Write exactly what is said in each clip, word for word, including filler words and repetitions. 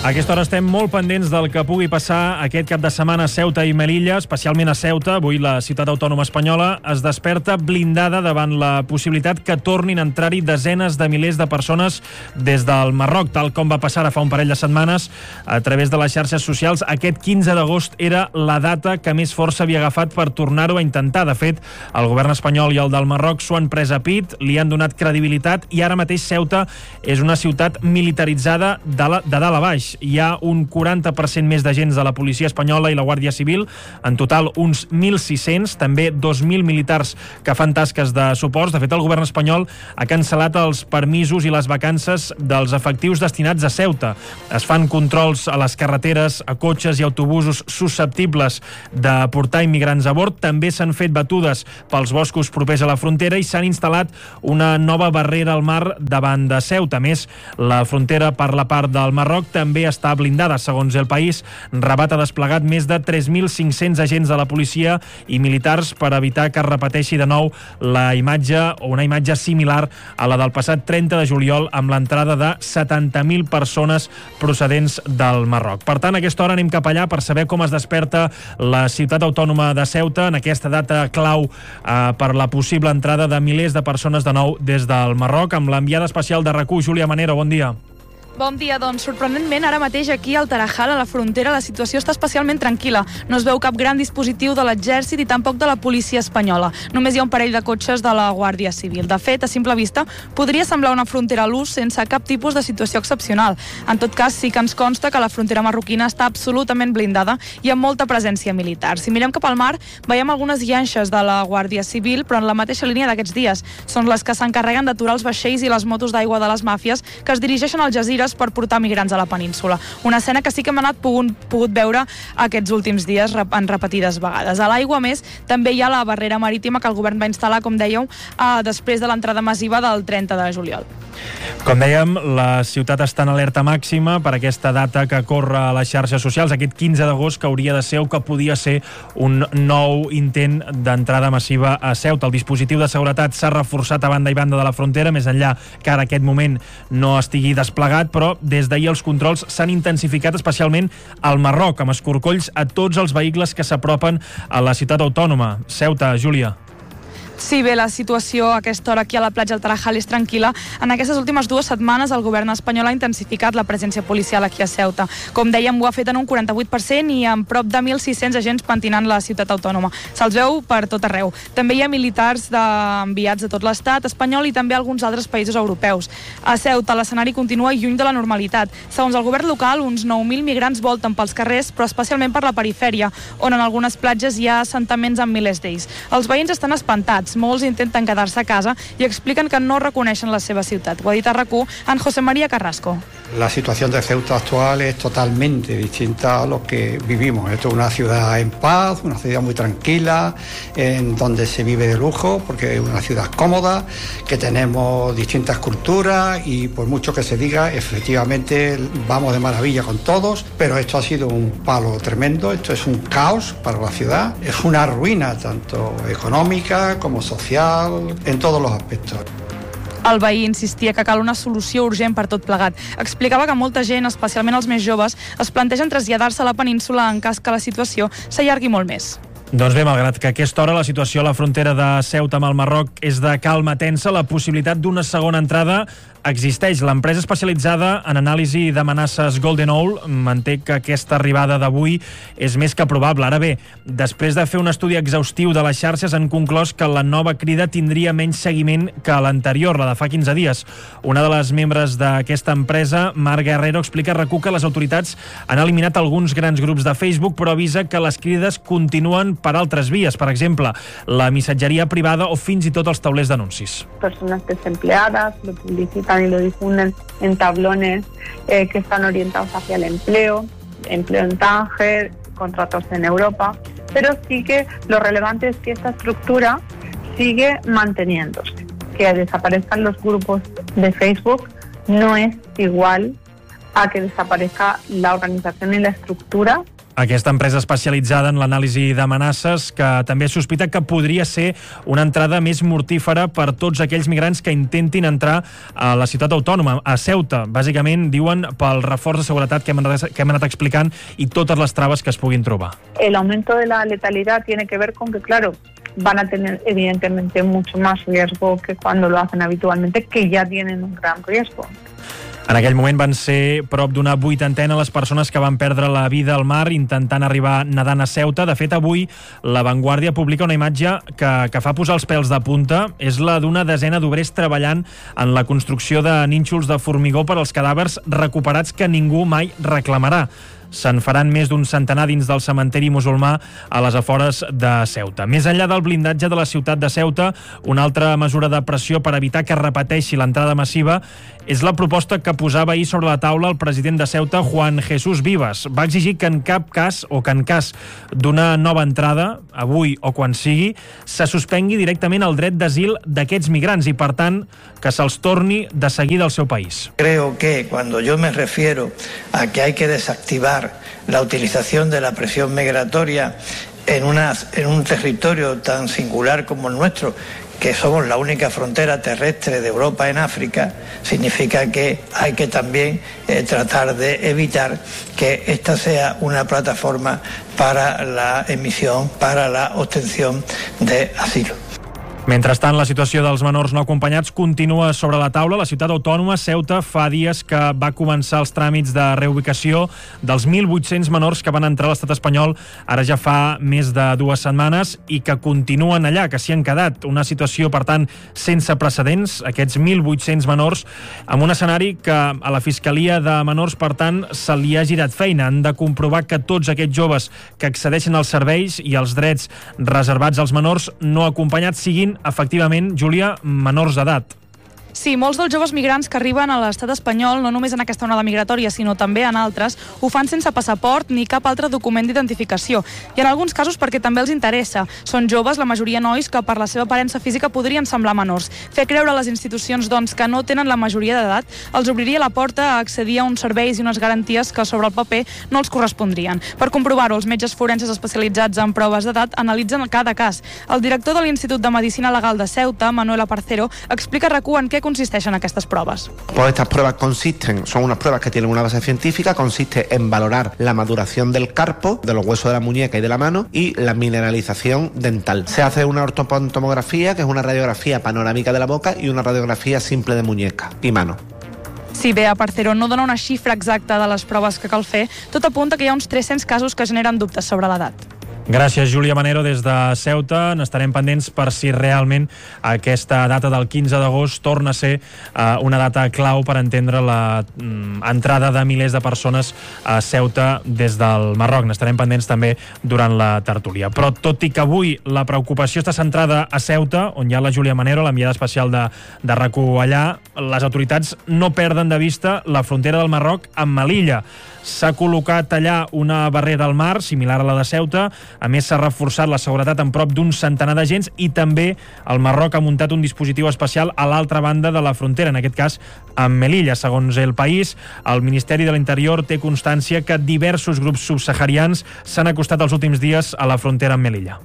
A aquesta hora estem molt pendents del que pugui passar aquest cap de setmana a Ceuta i Melilla, especialment a Ceuta. Avui la ciutat autònoma espanyola es desperta blindada davant la possibilitat que tornin a entrar-hi desenes de milers de persones des del Marroc, tal com va passar ara fa un parell de setmanes a través de les xarxes socials. Aquest quinze d'agost era la data que més força havia agafat per tornar-ho a intentar. De fet, el govern espanyol i el del Marroc s'ho han pres a pit, li han donat credibilitat i ara mateix Ceuta és una ciutat militaritzada de, la, de dalt a baix. Hi ha un quaranta per cent més d'agents de la policia espanyola i la Guàrdia Civil, en total uns mil sis-cents, també dos mil militars que fan tasques de suports. De fet, el govern espanyol ha cancel·lat els permisos i les vacances dels efectius destinats a Ceuta. Es fan controls a les carreteres, a cotxes i autobusos susceptibles de portar immigrants a bord. També s'han fet batudes pels boscos propers a la frontera i s'han instal·lat una nova barrera al mar davant de Ceuta. A més, la frontera per la part del Marroc també està blindada. Segons El País, Rabat ha desplegat més de tres mil cinc-cents agents de la policia i militars per evitar que es repeteixi de nou la imatge o una imatge similar a la del passat trenta de juliol amb l'entrada de setanta mil persones procedents del Marroc. Per tant, a aquesta hora anem cap allà per saber com es desperta la ciutat autònoma de Ceuta en aquesta data clau eh, per la possible entrada de milers de persones de nou des del Marroc, amb l'enviada especial de RAC u, Júlia Manero. Bon dia. Bon dia, doncs sorprenentment ara mateix aquí al Tarajal, a la frontera, la situació està especialment tranquil·la. No es veu cap gran dispositiu de l'exèrcit i tampoc de la policia espanyola. Només hi ha un parell de cotxes de la Guàrdia Civil. De fet, a simple vista, podria semblar una frontera a l'ús sense cap tipus de situació excepcional. En tot cas, sí que ens consta que la frontera marroquina està absolutament blindada i amb molta presència militar. Si mirem cap al mar, veiem algunes llanxes de la Guàrdia Civil, però en la mateixa línia d'aquests dies. Són les que s'encarreguen d'aturar els vaixells i les motos d'aigua de les màfies que es dirigeixen al Algesires per portar migrants a la península. Una escena que sí que hem anat pogut, pogut veure aquests últims dies en repetides vegades. A l'aigua, a més, també hi ha la barrera marítima que el govern va instal·lar, com dèieu, eh, després de l'entrada massiva del trenta de juliol. Com dèiem, la ciutat està en alerta màxima per aquesta data que corre a les xarxes socials, aquest quinze d'agost, que hauria de ser o que podia ser un nou intent d'entrada massiva a Ceuta. El dispositiu de seguretat s'ha reforçat a banda i banda de la frontera, més enllà que ara aquest moment no estigui desplegat, però des d'ahir els controls s'han intensificat especialment al Marroc, amb escorcolls a tots els vehicles que s'apropen a la ciutat autònoma. Ceuta, Júlia. Sí, bé, la situació a aquesta hora aquí a la platja del Tarajal és tranquil·la. En aquestes últimes dues setmanes el govern espanyol ha intensificat la presència policial aquí a Ceuta. Com dèiem, ho ha fet en un quaranta-vuit per cent i amb prop de mil sis-cents agents pentinant la ciutat autònoma. Se'ls veu per tot arreu. També hi ha militars de... enviats de tot l'estat espanyol i també alguns altres països europeus. A Ceuta l'escenari continua lluny de la normalitat. Segons el govern local, uns nou mil migrants volten pels carrers, però especialment per la perifèria, on en algunes platges hi ha assentaments amb milers d'ells. Els veïns estan espantats. Molts intenten quedar-se a casa i expliquen que no reconeixen la seva ciutat. Ho ha dit a RAC u en José María Carrasco. La situación de Ceuta actual es totalmente distinta a lo que vivimos. Esto es una ciudad en paz, una ciudad muy tranquila, en donde se vive de lujo, porque es una ciudad cómoda, que tenemos distintas culturas y por mucho que se diga, efectivamente vamos de maravilla con todos, pero esto ha sido un palo tremendo, esto es un caos para la ciudad, es una ruina tanto económica como social, en todos los aspectos. El veí insistia que cal una solució urgent per tot plegat. Explicava que molta gent, especialment els més joves, es plantegen traslladar-se a la península en cas que la situació s'allargui molt més. Doncs bé, malgrat que a aquesta hora la situació a la frontera de Ceuta amb el Marroc és de calma tensa, la possibilitat d'una segona entrada existeix. L'empresa especialitzada en anàlisi d'amenaces Golden Owl manté que aquesta arribada d'avui és més que probable. Ara bé, després de fer un estudi exhaustiu de les xarxes, han conclòs que la nova crida tindria menys seguiment que l'anterior, la de fa quinze dies. Una de les membres d'aquesta empresa, Mar Guerrero, explica a RAC u que les autoritats han eliminat alguns grans grups de Facebook, però avisa que les crides continuen per altres vies, per exemple, la missatgeria privada o fins i tot els taulers d'anuncis. Personas desempleadas lo publicitan y lo difunden en tablones eh, que están orientados hacia el empleo, empleo en Tánger, contratos en Europa, pero sí que lo relevante es que esta estructura sigue manteniéndose. Que desaparezcan los grupos de Facebook no es igual a que desaparezca la organización y la estructura Aquesta empresa especialitzada en l'anàlisi d'amenaces que també sospita que podria ser una entrada més mortífera per tots aquells migrants que intentin entrar a la ciutat autònoma, a Ceuta. Bàsicament, diuen, pel reforç de seguretat que hem anat, que hem anat explicant i totes les traves que es puguin trobar. El aumento de la letalidad tiene que ver con que, claro, van a tener evidentemente mucho más riesgo que cuando lo hacen habitualmente, que ya tienen un gran riesgo. En aquell moment van ser prop d'una vuitantena les persones que van perdre la vida al mar intentant arribar nedant a Ceuta. De fet, avui La Vanguardia publica una imatge que, que fa posar els pèls de punta. És la d'una desena d'obrers treballant en la construcció de nínxols de formigó per als cadàvers recuperats que ningú mai reclamarà. Se'n faran més d'un centenar dins del cementeri musulmà a les afores de Ceuta. Més enllà del blindatge de la ciutat de Ceuta, una altra mesura de pressió per evitar que repeteixi l'entrada massiva és la proposta que posava ahir sobre la taula el president de Ceuta, Juan Jesús Vivas. Va exigir que en cap cas, o que en cas d'una nova entrada, avui o quan sigui, se suspengui directament el dret d'asil d'aquests migrants i, per tant, que se'ls torni de seguida al seu país. Creo que cuando yo me refiero a que hay que desactivar la utilización de la presión migratoria en, una, en un territorio tan singular como el nuestro, que somos la única frontera terrestre de Europa en África, significa que hay que también eh, tratar de evitar que esta sea una plataforma para la emisión, para la obtención de asilo. Mentrestant, la situació dels menors no acompanyats continua sobre la taula. La ciutat autònoma, Ceuta, fa dies que va començar els tràmits de reubicació dels mil vuit-cents menors que van entrar a l'estat espanyol ara ja fa més de dues setmanes i que continuen allà, que s'hi han quedat. Una situació, per tant, sense precedents, aquests mil vuit-cents menors, amb un escenari que a la Fiscalia de Menors, per tant, se li ha girat feina. Han de comprovar que tots aquests joves que accedeixen als serveis i als drets reservats als menors no acompanyats siguin efectivament, Júlia, menors d'edat. Sí, molts dels joves migrants que arriben a l'estat espanyol, no només en aquesta onada migratòria, sinó també en altres, ho fan sense passaport ni cap altre document d'identificació. I en alguns casos perquè també els interessa. Són joves, la majoria nois, que per la seva aparença física podrien semblar menors. Fer creure a les institucions, doncs, que no tenen la majoria d'edat els obriria la porta a accedir a uns serveis i unes garanties que sobre el paper no els correspondrien. Per comprovar-ho, els metges forenses especialitzats en proves d'edat analitzen cada cas. El director de l'Institut de Medicina Legal de Ceuta, Manuel Aparcero, explica a RAC u en què consisteixen aquestes pruebas. Pues estas pruebas consisten, son unas pruebas que tienen una base científica, consiste en valorar la maduración del carpo, de los huesos de la muñeca y de la mano, y la mineralización dental. Se hace una ortopontomografía, que es una radiografía panorámica de la boca, y una radiografía simple de muñeca y mano. Si bé Aparcero no dona una xifra exacta de les proves que cal fer, tot apunta que hi ha uns tres-cents casos que generen dubtes sobre l'edat. Gràcies, Júlia Manero, des de Ceuta. N'estarem pendents per si realment aquesta data del quinze d'agost torna a ser uh, una data clau per entendre la um, entrada de milers de persones a Ceuta des del Marroc. N'estarem pendents també durant la tertúlia. Però tot i que avui la preocupació està centrada a Ceuta, on hi ha la Júlia Manero, l'enviada especial de, de RAC u allà, les autoritats no perden de vista la frontera del Marroc amb Melilla. S'ha col·locat allà una barrera al mar, similar a la de Ceuta. A més, s'ha reforçat la seguretat en prop d'un centenar d'agents i també el Marroc ha muntat un dispositiu especial a l'altra banda de la frontera, en aquest cas amb Melilla. Segons El País, el Ministeri de l'Interior té constància que diversos grups subsaharians s'han acostat els últims dies a la frontera amb Melilla.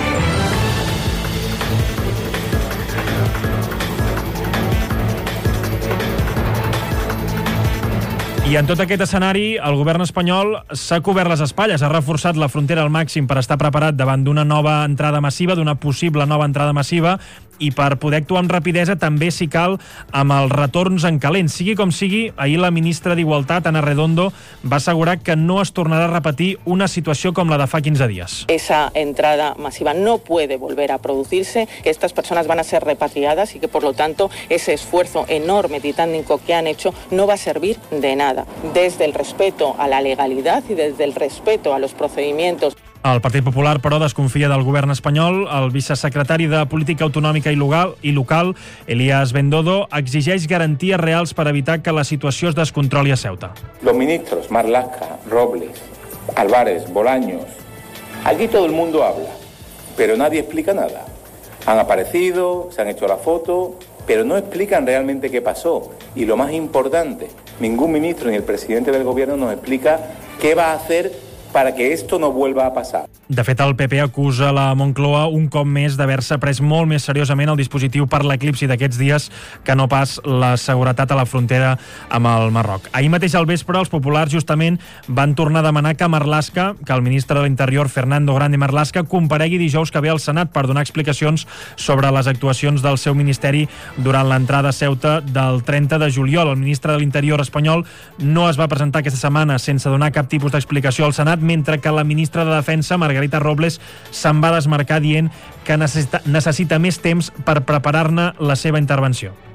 I en tot aquest escenari, el govern espanyol s'ha cobert les espatlles, ha reforçat la frontera al màxim per estar preparat davant d'una nova entrada massiva, d'una possible nova entrada massiva, i per poder actuar amb rapidesa també, si cal, amb els retorns en calent. Sigui com sigui, ahir la ministra d'Igualtat, Ana Redondo, va assegurar que no es tornarà a repetir una situació com la de fa quinze dies. Esa entrada masiva no puede volver a producirse, que estas personas van a ser repatriadas y que, por lo tanto, ese esfuerzo enorme, titánico que han hecho no va a servir de nada. Desde el respeto a la legalidad y desde el respeto a los procedimientos. El Partit Popular, però, desconfia del govern espanyol. El vicesecretari de Política Autonòmica i Local, i local Elías Bendodo, exigeix garanties reals per evitar que la situació es descontroli a Ceuta. Los ministros Marlaska, Robles, Álvarez, Bolaños, allí todo el mundo habla, pero nadie explica nada. Han aparecido, se han hecho la foto, pero no explican realmente qué pasó. Y lo más importante, ningún ministro ni el presidente del gobierno nos explica qué va a hacer para que esto no vuelva a pasar. De fet, el P P acusa la Moncloa un cop més d'haver-se pres molt més seriosament el dispositiu per l'eclipsi d'aquests dies que no pas la seguretat a la frontera amb el Marroc. Ahir mateix al vespre, els populars justament van tornar a demanar que Marlaska, que el ministre de l'Interior, Fernando Grande Marlaska, comparegui dijous que ve al Senat per donar explicacions sobre les actuacions del seu ministeri durant l'entrada a Ceuta del trenta de juliol. El ministre de l'Interior espanyol no es va presentar aquesta setmana sense donar cap tipus d'explicació al Senat, mentre que la ministra de Defensa, Margarita Robles, se'n va desmarcar dient que necessita, necessita més temps per preparar-ne la seva intervenció.